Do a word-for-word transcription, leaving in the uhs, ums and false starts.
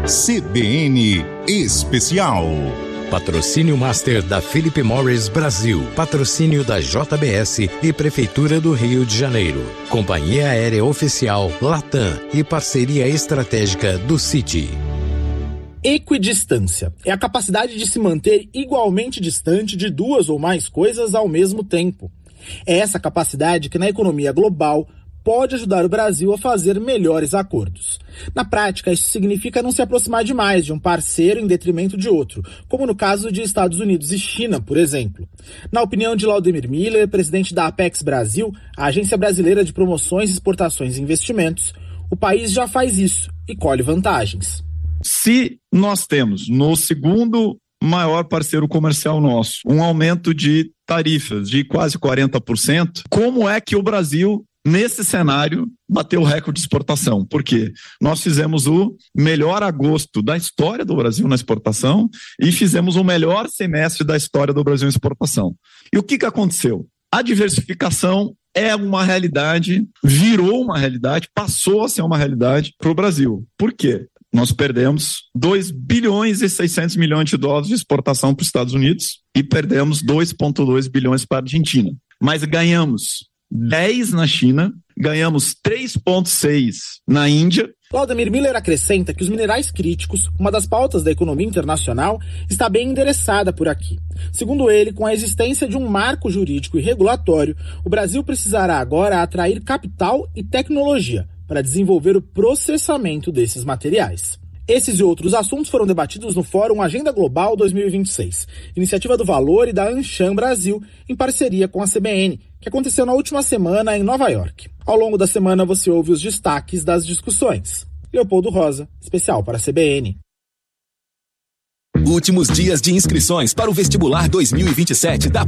C B N Especial. Patrocínio Master da Philip Morris Brasil. Patrocínio da J B S e Prefeitura do Rio de Janeiro. Companhia Aérea Oficial Latam e parceria estratégica do Citi. Equidistância é a capacidade de se manter igualmente distante de duas ou mais coisas ao mesmo tempo. É essa capacidade que na economia global pode ajudar o Brasil a fazer melhores acordos. Na prática, isso significa não se aproximar demais de um parceiro em detrimento de outro, como no caso de Estados Unidos e China, por exemplo. Na opinião de Laudemir Miller, presidente da Apex Brasil, a Agência Brasileira de Promoções, Exportações e Investimentos, o país já faz isso e colhe vantagens. Se nós temos no segundo maior parceiro comercial nosso um aumento de tarifas de quase quarenta por cento, como é que o Brasil, nesse cenário, bateu o recorde de exportação? Por quê? Nós fizemos o melhor agosto da história do Brasil na exportação e fizemos o melhor semestre da história do Brasil em exportação. E o que que aconteceu? A diversificação é uma realidade, virou uma realidade, passou a ser uma realidade para o Brasil. Por quê? Nós perdemos dois bilhões e seiscentos milhões de dólares de exportação para os Estados Unidos e perdemos dois vírgula dois bilhões para a Argentina. Mas ganhamos dez na China, ganhamos três vírgula seis na Índia. Laudemir Miller acrescenta que os minerais críticos, uma das pautas da economia internacional, está bem endereçada por aqui. Segundo ele, com a existência de um marco jurídico e regulatório, o Brasil precisará agora atrair capital e tecnologia para desenvolver o processamento desses materiais. Esses e outros assuntos foram debatidos no Fórum Agenda Global dois mil e vinte e seis, iniciativa do Valor e da Anshan Brasil, em parceria com a C B N, que aconteceu na última semana em Nova York. Ao longo da semana você ouve os destaques das discussões. Leopoldo Rosa, especial para a C B N. Últimos dias de inscrições para o vestibular dois mil e vinte e sete da